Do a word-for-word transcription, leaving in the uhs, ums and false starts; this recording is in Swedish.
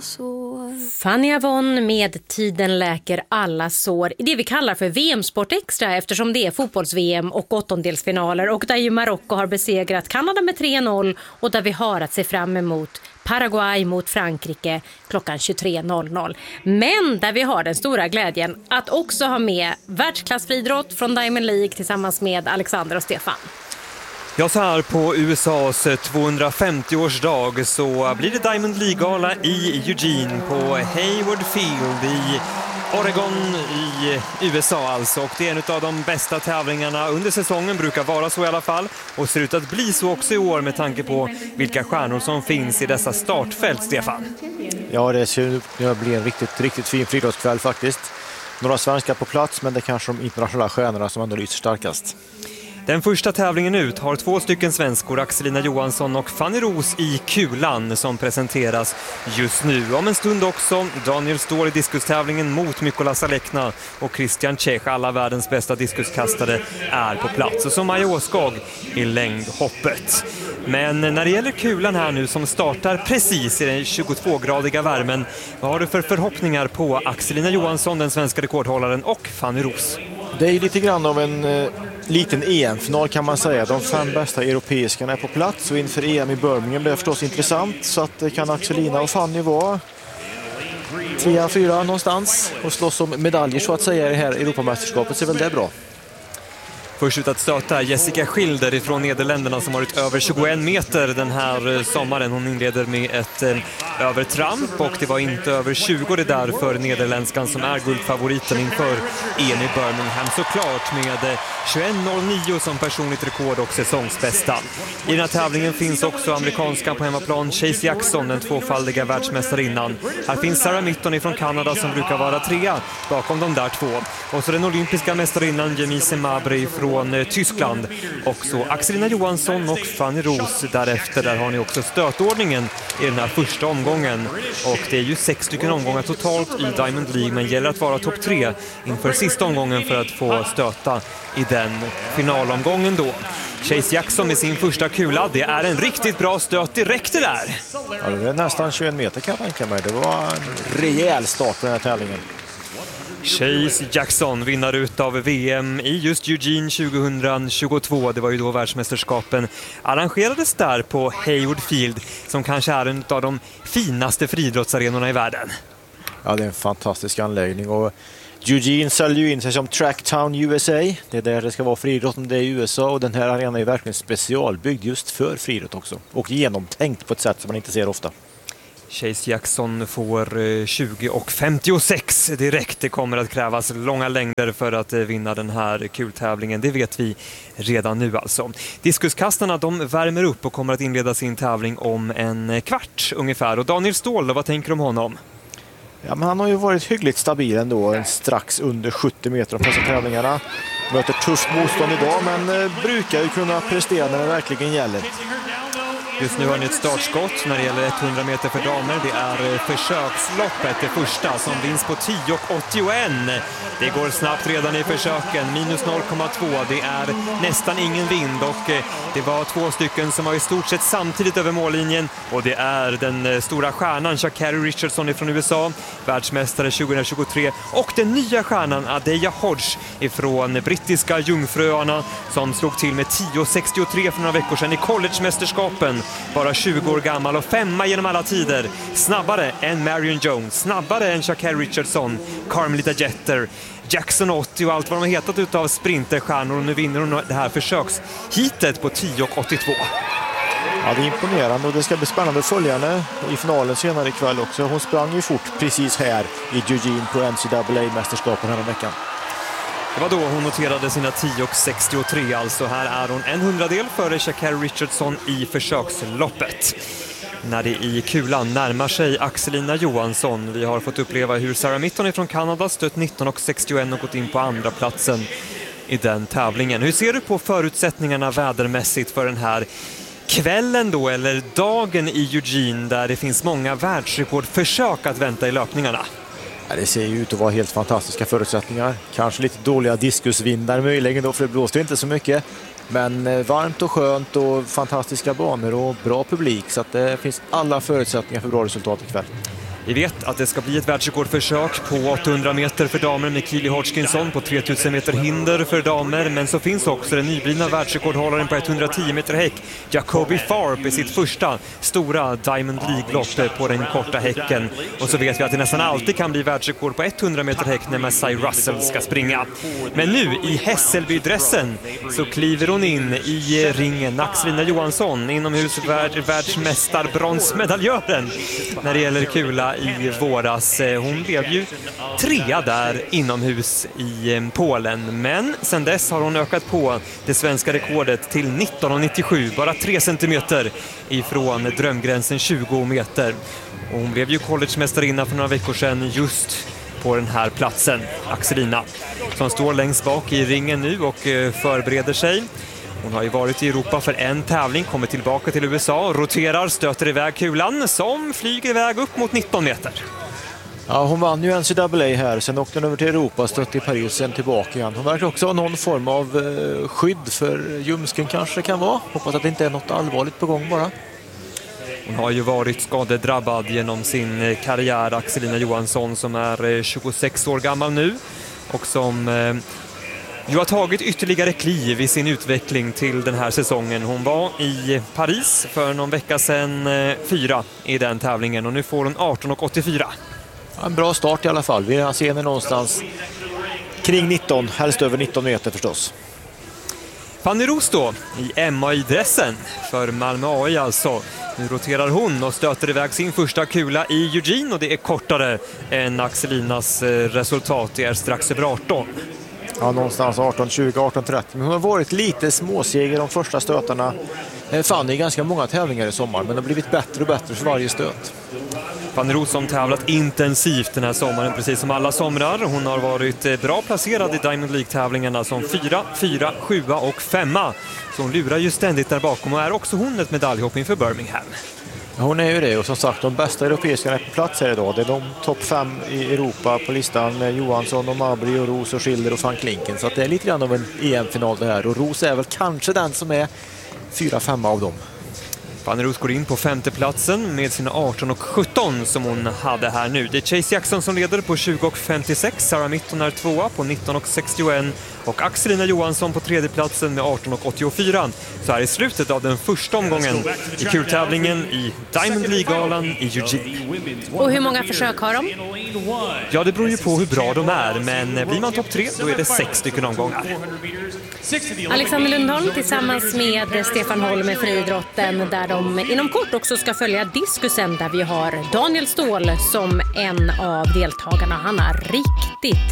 sår. Fanny Avon med Tiden läker alla sår. Det vi kallar för V M-sport extra, eftersom det är fotbolls-V M och åttondelsfinaler. Och där ju Marocko har besegrat Kanada med tre noll. Och där vi har att se fram emot Paraguay mot Frankrike klockan tjugotre noll noll. Men där vi har den stora glädjen att också ha med världsklassfriidrott från Diamond League tillsammans med Alexander och Stefan. Ja, så här på U S A:s tvåhundrafemtioårsdag så blir det Diamond League-gala i Eugene på Hayward Field i Oregon i U S A alltså. Och det är en av de bästa tävlingarna under säsongen, brukar vara så i alla fall. Och ser ut att bli så också i år med tanke på vilka stjärnor som finns i dessa startfält, Stefan. Ja, det ser ut att bli en riktigt, riktigt fin friidrottskväll faktiskt. Några svenskar på plats, men det är kanske de internationella stjärnorna som ändå lyser starkast. Den första tävlingen ut har två stycken svenskor, Axelina Johansson och Fanny Ros i kulan, som presenteras just nu. Om en stund också Daniel Ståhl i diskustävlingen mot Mykola Salekna och Christian Čech, alla världens bästa diskuskastare, är på plats. Och så Maja Åskog i längdhoppet. Men när det gäller kulan här nu som startar precis i den tjugotvågradiga värmen, vad har du för förhoppningar på Axelina Johansson, den svenska rekordhållaren, och Fanny Ros? Det är lite grann av en eh, liten E M-final kan man säga. De fem bästa europeiskarna är på plats och inför E M i Birmingham blir det förstås intressant. Så att det kan Axelina och Fanny vara tre fyra någonstans och slåss om medaljer så att säga i det här Europamästerskapet, så är väl det bra. Först ut att stöta Jessica Schilder från Nederländerna som har varit över tjugoen meter den här sommaren. Hon inleder med ett eh, övertramp och det var inte över tjugo det där för nederländskan som är guldfavoriten inför E M i Birmingham. Såklart med eh, tjugoett noll nio som personligt rekord och säsongsbästa. I den här tävlingen finns också amerikanska på hemmaplan Chase Jackson, den tvåfaldiga världsmästarinnan. Här finns Sarah Mitton från Kanada som brukar vara trea bakom de där två. Och så den olympiska mästarinnan Jemise Mabry från Tyskland. Och så Axelina Johansson och Fanny Ros därefter. Där har ni också stötordningen i den här första omgången. Och det är ju sex stycken omgångar totalt i Diamond League, men gäller att vara topp tre inför sista omgången för att få stöta i den finalomgången då. Chase Jackson med sin första kula, det är en riktigt bra stöt direkt det där. Ja, det är nästan tjugoen meter kan jag tänka mig. Det var en rejäl start på den här tävlingen. Chase Jackson vinner ut av V M i just Eugene tjugohundratjugotvå. Det var ju då världsmästerskapen arrangerades där på Hayward Field, som kanske är en av de finaste friidrottsarenorna i världen. Ja, det är en fantastisk anläggning och Eugene säljer ju in sig som Tracktown U S A. Det är där det ska vara friidrott om det är i U S A, och den här arenan är verkligen specialbyggd just för friidrott också. Och genomtänkt på ett sätt som man inte ser ofta. Chase Jackson får tjugo och femtiosex direkt. Det kommer att krävas långa längder för att vinna den här kultävlingen. Det vet vi redan nu alltså. Diskuskastarna, de värmer upp och kommer att inleda sin tävling om en kvart ungefär. Och Daniel Ståhl, vad tänker du om honom? Ja, men han har ju varit hyggligt stabil ändå, strax under sjuttio meter på dessa tävlingarna. Möter tufft motstånd idag, men brukar ju kunna prestera när det verkligen gäller. Just nu har ni ett startskott när det gäller hundra meter för damer. Det är försöksloppet, det första, som vinns på tio och åttioen. Det går snabbt redan i försöken. Minus noll komma två. Det är nästan ingen vind och det var två stycken som var i stort sett samtidigt över mållinjen. Och det är den stora stjärnan Sha'Carri Richardson från U S A, världsmästare tjugohundratjugotre. Och den nya stjärnan Adeya Hodge från brittiska Jungfruöarna som slog till med tio sextiotre för några veckor sedan i collegemästerskapen. Bara tjugo år gammal och femma genom alla tider. Snabbare än Marion Jones, snabbare än Sha'Carri Richardson, Carmelita Jeter, Jackson åttio och allt vad de har hetat utav sprinterstjärnor. Och nu vinner hon det här försökshitet på tio och åttiotvå. Ja, det är imponerande och det ska bli spännande att följa henne i finalen senare ikväll också. Hon sprang ju fort precis här i Eugene på N C double A-mästerskapen här veckan. Det var då hon noterade sina tio och sextiotre, alltså här är hon en hundradel före Sha'Carri Richardson i försöksloppet. När det i kulan närmar sig Axelina Johansson. Vi har fått uppleva hur Sarah Mitton från Kanada stött nitton och sextioen och gått in på andra platsen i den tävlingen. Hur ser du på förutsättningarna vädermässigt för den här kvällen då, eller dagen i Eugene, där det finns många världsrekordförsök att vänta i löpningarna? Ja, det ser ju ut att vara helt fantastiska förutsättningar. Kanske lite dåliga diskusvindar möjligen då, för det blåste inte så mycket. Men varmt och skönt och fantastiska banor och bra publik, så att det finns alla förutsättningar för bra resultat ikväll. Vi vet att det ska bli ett världsrekordförsök på åttahundra meter för damer med Keely Hodgkinson på tre tusen meter hinder för damer. Men så finns också den nyblivna världsrekordhållaren på etthundratio meter häck, Jacoby Tharp, i sitt första stora Diamond League-lopp på den korta häcken. Och så vet vi att det nästan alltid kan bli världsrekord på etthundra meter häck när Messiah Russell ska springa. Men nu i Hässelby-dressen så kliver hon in i ringen. Axelina Johansson, inomhusvärldsmästarbronsmedaljören när det gäller kula i våras. Hon blev ju trea där inomhus i Polen, men sen dess har hon ökat på det svenska rekordet till nitton komma nittiosju, bara tre centimeter ifrån drömgränsen tjugo meter. Och hon blev ju collegemästarinna för några veckor sedan just på den här platsen, Axelina, som står längst bak i ringen nu och förbereder sig. Hon har ju varit i Europa för en tävling, kommer tillbaka till U S A, roterar, stöter iväg kulan som flyger iväg upp mot nitton meter. Ja, hon vann ju N C A A här, sen åkte hon över till Europa, stött i Paris, sen tillbaka igen. Hon verkar också ha någon form av eh, skydd för ljumsken kanske kan vara. Hoppas att det inte är något allvarligt på gång bara. Hon har ju varit skadedrabbad genom sin karriär, Axelina Johansson, som är tjugosex år gammal nu och som eh, ju har tagit ytterligare kliv i sin utveckling till den här säsongen. Hon var i Paris för någon vecka sedan eh, fyra i den tävlingen och nu får hon arton komma åttiofyra. Ja, en bra start i alla fall. Vi ser henne någonstans kring nitton, helst över nitton meter förstås. Fanny Roos då i M A I-dressen för Malmö A I alltså. Nu roterar hon och stöter iväg sin första kula i Eugene och det är kortare än Axelinas resultat. Det är strax över arton. Ja, någonstans arton tjugo, arton trettio. Men hon har varit lite småseger de första stötarna. Fanny i ganska många tävlingar i sommar, men det har blivit bättre och bättre för varje stöt. Fanny Roos som tävlat intensivt den här sommaren, precis som alla somrar. Hon har varit bra placerad i Diamond League-tävlingarna som fyra, fyra, sjua och femma. Så hon lurar ju ständigt där bakom och är också hon ett medaljhopp inför Birmingham. Hon är ju det, och som sagt de bästa europeiska är på plats här idag. Det är de topp fem i Europa på listan. Johansson och Mabry och Roos och Schilder och Van Klinken. Så att det är lite grann av en E M-final det här. Och Roos är väl kanske den som är fyra, femma av dem. Fanny Roos går in på femteplatsen med sina arton och sjutton som hon hade här nu. Det är Chase Jackson som leder på tjugo och femtiosex, Sarah Mitton är tvåa på nitton och sextioett och Axelina Johansson på tredjeplatsen med arton och åttiofyra. Så här i slutet av den första omgången i kultävlingen i Diamond League-galan i Eugene. Och hur många försök har de? Ja, det beror ju på hur bra de är, men blir man topp tre då är det sex stycken omgångar. Alexander Lundholm tillsammans med Stefan Holm med friidrotten, där de inom kort också ska följa diskusen, där vi har Daniel Ståhl som en av deltagarna. Han har riktigt